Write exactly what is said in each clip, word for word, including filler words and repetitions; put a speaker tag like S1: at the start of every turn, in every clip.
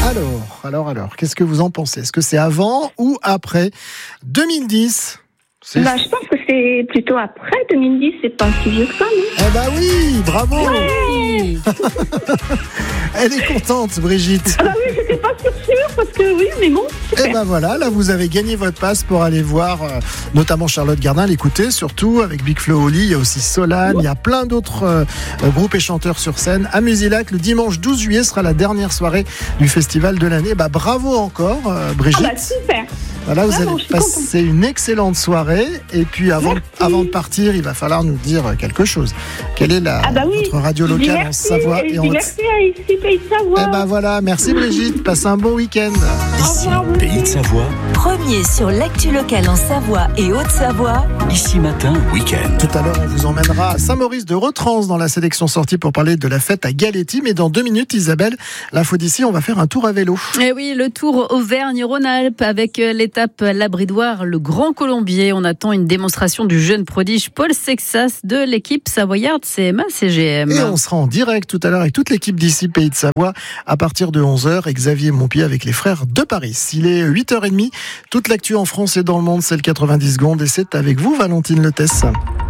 S1: Alors, alors, alors, qu'est-ce que vous en pensez ? Est-ce que c'est avant ou après deux mille dix ? C'est...
S2: Bah, je pense que c'est plutôt après deux mille dix, c'est pas si vieux que ça, non ?
S1: Eh bah oui, bravo.
S2: Ouais.
S1: Elle est contente, Brigitte.
S2: Ah bah oui, j'étais pas sûre, sûre, parce que oui, mais bon, super.
S1: Et ben voilà, là vous avez gagné votre passe pour aller voir euh, notamment Charlotte Gardin, l'écouter surtout avec Big Flo Oli, il y a aussi Solane, il y a plein d'autres euh, groupes et chanteurs sur scène. À Musilac, le dimanche douze juillet sera la dernière soirée du festival de l'année. Bah bravo encore, euh, Brigitte.
S2: Ah bah super.
S1: Voilà, vous
S2: Bravo,
S1: allez passer une excellente soirée. Et puis avant, avant de partir, il va falloir nous dire quelque chose. Quelle est la,
S2: ah bah oui.
S1: votre radio locale en Savoie
S2: et
S1: en
S2: en merci à ici Pays de Savoie.
S1: Eh ben voilà, merci Brigitte, passez un bon week-end.
S3: Ici, Pays de Savoie.
S4: Premier sur l'actu locale en Savoie et Haute-Savoie.
S3: Ici Matin, week-end.
S1: Tout à l'heure, on vous emmènera à Saint-Maurice de Retrans dans la sélection sortie pour parler de la fête à Galetti. Mais dans deux minutes, Isabelle, l'info d'ici, on va faire un tour à vélo.
S5: Et oui, le tour Auvergne-Rhône-Alpes avec l'étape Labridoire, le Grand Colombier. On attend une démonstration du jeune prodige Paul Sexas de l'équipe savoyarde C M A C G M.
S1: Et on sera en direct tout à l'heure avec toute l'équipe d'ici Pays de Savoie à partir de onze heures et Xavier Montpied avec les frères de Paris. Il est huit heures trente. Toute l'actu en France et dans le monde, c'est le quatre-vingt-dix secondes et c'est avec vous, Valentine Letesse.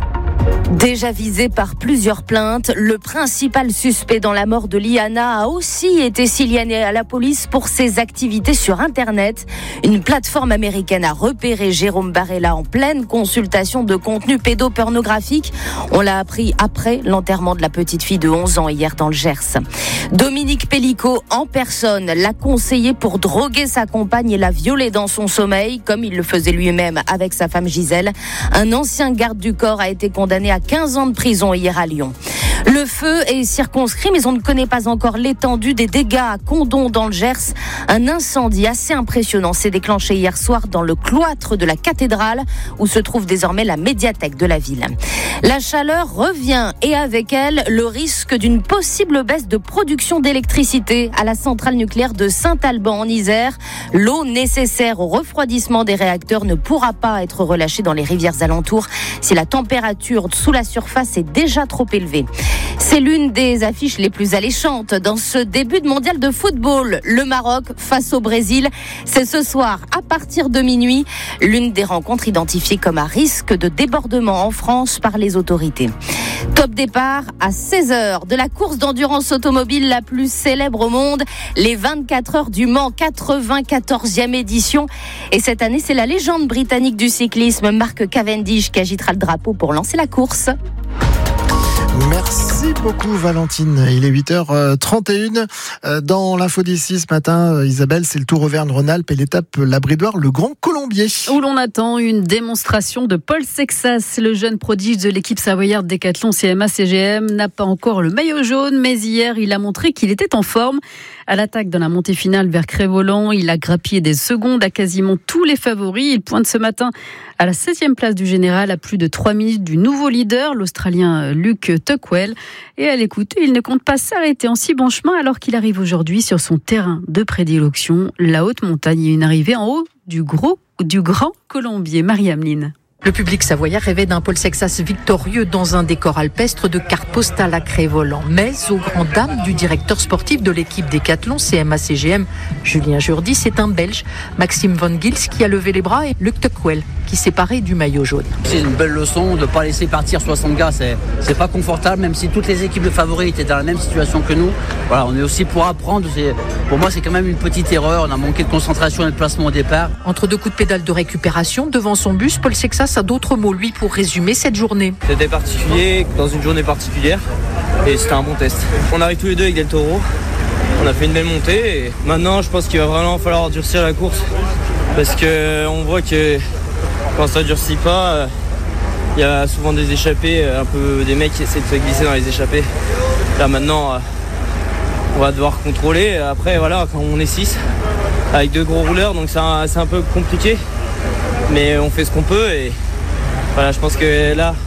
S4: Déjà visé par plusieurs plaintes, le principal suspect dans la mort de Liana a aussi été signalé à la police pour ses activités sur Internet. Une plateforme américaine a repéré Jérôme Barella en pleine consultation de contenu pédopornographique. On l'a appris après l'enterrement de la petite fille de onze ans hier dans le Gers. Dominique Pellicot en personne l'a conseillé pour droguer sa compagne et la violer dans son sommeil, comme il le faisait lui-même avec sa femme Gisèle. Un ancien garde du corps a été condamné à quinze ans de prison hier à Lyon. Le feu est circonscrit, mais on ne connaît pas encore l'étendue des dégâts à Condom dans le Gers. Un incendie assez impressionnant s'est déclenché hier soir dans le cloître de la cathédrale, où se trouve désormais la médiathèque de la ville. La chaleur revient et avec elle, le risque d'une possible baisse de production d'électricité à la centrale nucléaire de Saint-Alban en Isère. L'eau nécessaire au refroidissement des réacteurs ne pourra pas être relâchée dans les rivières alentours si la température sous la surface est déjà trop élevée. C'est l'une des affiches les plus alléchantes dans ce début de mondial de football. Le Maroc face au Brésil. C'est ce soir à partir de minuit. L'une des rencontres identifiées comme à risque de débordement en France par les autorités. Top départ à seize heures de la course d'endurance automobile la plus célèbre au monde. Les vingt-quatre heures du Mans, quatre-vingt-quatorzième édition. Et cette année, c'est la légende britannique du cyclisme, Mark Cavendish, qui agitera le drapeau pour lancer la course.
S1: Merci beaucoup Valentine, il est huit heures trente et une. Dans l'info d'ici ce matin, Isabelle, c'est le Tour Auvergne-Rhône-Alpes et l'étape Labridoire, le Grand Colombier.
S5: Où l'on attend une démonstration de Paul Sexas, le jeune prodige de l'équipe savoyarde Décathlon C M A C G M, n'a pas encore le maillot jaune, mais hier il a montré qu'il était en forme. À l'attaque dans la montée finale vers Crévolan, il a grappillé des secondes à quasiment tous les favoris. Il pointe ce matin à la septième place du général, à plus de trois minutes du nouveau leader, l'Australien Luke Tuckwell. Et à l'écouter, il ne compte pas s'arrêter en si bon chemin alors qu'il arrive aujourd'hui sur son terrain de prédilection, la haute montagne, et une arrivée en haut du gros, du Grand Colombier. Marie-Ameline.
S6: Le public savoyard rêvait d'un Paul Sexas victorieux dans un décor alpestre de cartes postales à Crévolan. Mais aux grandes dames du directeur sportif de l'équipe Décathlon C M A C G M, Julien Jourdi, c'est un Belge, Maxime Van Gils, qui a levé les bras, et Luc Tuckwell qui s'est paré du maillot jaune.
S7: C'est une belle leçon de ne pas laisser partir soixante gars, c'est, c'est pas confortable, même si toutes les équipes de favoris étaient dans la même situation que nous. Voilà, on est aussi pour apprendre. C'est, pour moi, c'est quand même une petite erreur. On a manqué de concentration et de placement au départ.
S6: Entre deux coups de pédale de récupération, devant son bus, Paul Sexas a d'autres mots, lui, pour résumer cette journée.
S8: C'était particulier, dans une journée particulière, et c'était un bon test. On arrive tous les deux avec Del Toro, on a fait une belle montée, et maintenant je pense qu'il va vraiment falloir durcir la course, parce qu'on voit que quand ça ne durcit pas, il y a souvent des échappées, un peu des mecs qui essaient de se glisser dans les échappées. Là maintenant, on va devoir contrôler. Après, voilà, quand on est six, avec deux gros rouleurs, donc c'est un, c'est un peu compliqué, mais on fait ce qu'on peut. Et voilà, je pense que là,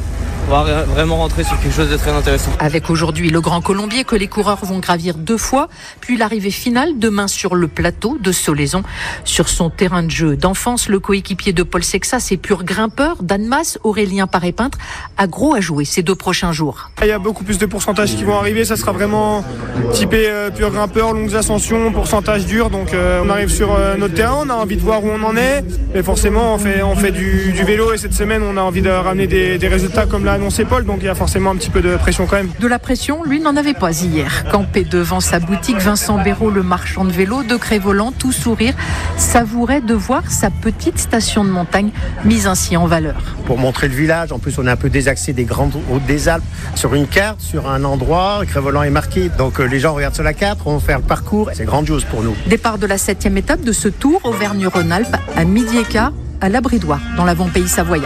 S8: on va vraiment rentrer sur quelque chose de très intéressant.
S6: Avec aujourd'hui le Grand Colombier que les coureurs vont gravir deux fois, puis l'arrivée finale demain sur le plateau de Solaison. Sur son terrain de jeu d'enfance, le coéquipier de Paul Sexas et pur grimpeur, Dan Mas, Aurélien Paré-Peintre, a gros à jouer ces deux prochains jours.
S9: Il y a beaucoup plus de pourcentages qui vont arriver, ça sera vraiment typé euh, pur grimpeur, longues ascensions, pourcentage dur, donc euh, on arrive sur euh, notre terrain, on a envie de voir où on en est, mais forcément on fait, on fait du, du vélo et cette semaine on a envie de ramener des, des résultats comme l'a annoncé Paul, donc il y a forcément un petit peu de pression quand même.
S6: De la pression, lui n'en avait pas hier. Campé devant sa boutique, Vincent Béraud, le marchand de vélo de Cré-Voland, tout sourire, savourait de voir sa petite station de montagne mise ainsi en valeur.
S10: Pour montrer le village, en plus on est un peu désaxé des grandes routes des Alpes, sur une carte, sur un endroit, Cré-Voland est marqué, donc euh, les gens regardent sur la carte, vont faire le parcours, c'est grandiose pour nous.
S6: Départ de la septième étape de ce Tour Auvergne-Rhône-Alpes à midi et quart à la Bridoire, dans l'avant-pays savoyard.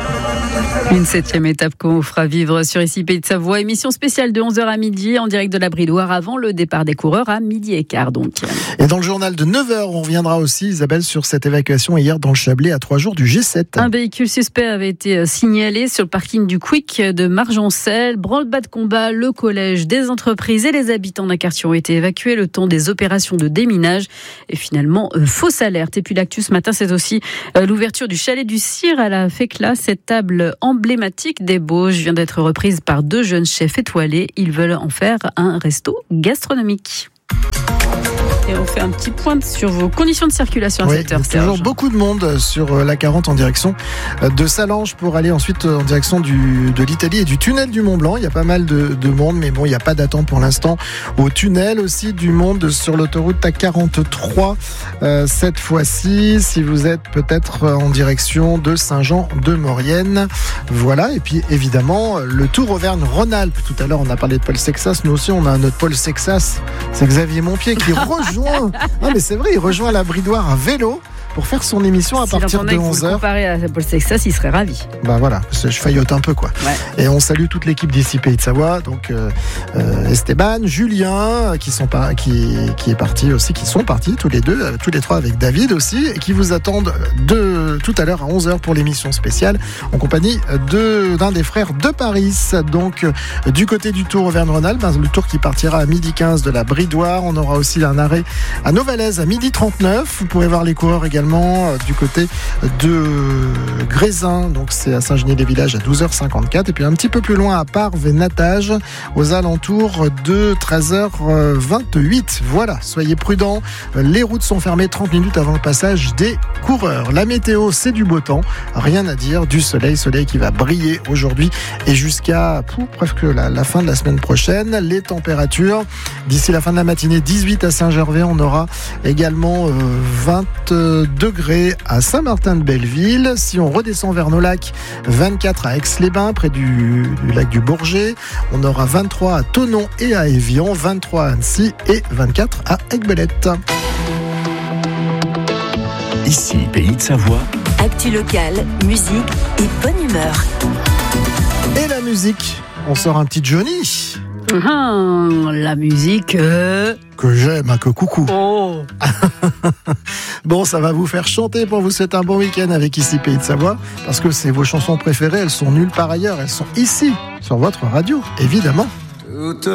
S5: Une septième étape qu'on vous fera vivre sur Ici Pays de Savoie. Émission spéciale de onze heures à midi en direct de la Bridoire avant le départ des coureurs à midi et quart donc.
S1: Et dans le journal de neuf heures, on reviendra aussi, Isabelle, sur cette évacuation hier dans le Chablais à trois jours du G sept.
S5: Un véhicule suspect avait été signalé sur le parking du Quick de Margencel. Branle-bas de combat, le collège des entreprises et les habitants d'un quartier ont été évacués le temps des opérations de déminage. Et finalement, euh, fausse alerte. Et puis l'actu ce matin, c'est aussi euh, l'ouverture du chalet du Cire à la Fécla, cette table emblématique des Bauges vient d'être reprise par deux jeunes chefs étoilés. Ils veulent en faire un resto gastronomique. Et on fait un petit point sur vos conditions de circulation à
S1: oui,
S5: cette heure.
S1: Il y a toujours beaucoup de monde sur la quarante en direction de Salange pour aller ensuite en direction du, de l'Italie et du tunnel du Mont Blanc. Il y a pas mal de, de monde, mais bon, il n'y a pas d'attente pour l'instant. Au tunnel aussi du monde sur l'autoroute A quarante-trois euh, cette fois-ci. Si vous êtes peut-être en direction de Saint-Jean-de-Maurienne. Voilà. Et puis évidemment, le Tour Auvergne-Rhône-Alpes. Tout à l'heure, on a parlé de Paul Sexas. Nous aussi, on a notre Paul Sexas. C'est Xavier Montpied qui rejoint. Non mais c'est vrai, il rejoint la Bridoire à vélo pour faire son émission à
S5: si
S1: partir de onze heures.
S5: Comparé à Paul Sexas, il serait ravi.
S1: Bah voilà, je faillote un peu quoi. Ouais. Et on salue toute l'équipe d'Ici Pays de Savoie, donc euh, euh, Esteban, Julien, qui sont pas, qui qui est parti aussi, qui sont partis tous les deux, euh, tous les trois avec David aussi, et qui vous attendent de tout à l'heure à onze heures pour l'émission spéciale en compagnie de d'un des frères de Paris. Donc euh, du côté du Tour Auvergne-Rhône-Alpes, ben, le tour qui partira à midi quinze de la Bridoire. On aura aussi un arrêt à Novalaise à midi trente-neuf. Vous pourrez voir les coureurs également du côté de Grésin, donc c'est à Saint-Genis-les-Villages à douze heures cinquante-quatre, et puis un petit peu plus loin à Parves et Natage aux alentours de treize heures vingt-huit. Voilà, soyez prudents, les routes sont fermées trente minutes avant le passage des coureurs. La météo, c'est du beau temps, rien à dire, du soleil, soleil qui va briller aujourd'hui et jusqu'à pouf, presque la, la fin de la semaine prochaine. Les températures, d'ici la fin de la matinée, dix-huit à Saint-Gervais, on aura également euh, vingt-deux degrés à Saint-Martin-de-Belleville. Si on redescend vers nos lacs, vingt-quatre à Aix-les-Bains, près du, du lac du Bourget. On aura vingt-trois à Thonon et à Évian, vingt-trois à Annecy et vingt-quatre à Aiguebelette.
S3: Ici, Pays de Savoie.
S11: Actu locale, musique et bonne humeur.
S1: Et la musique, on sort un petit Johnny.
S5: Ah, la musique euh...
S1: que j'aime, hein, que coucou.
S5: Oh.
S1: Bon, ça va vous faire chanter pour vous souhaiter un bon week-end avec Ici Pays de Savoie, parce que c'est vos chansons préférées, elles sont nulle part ailleurs, elles sont ici, sur votre radio, évidemment.
S12: Toute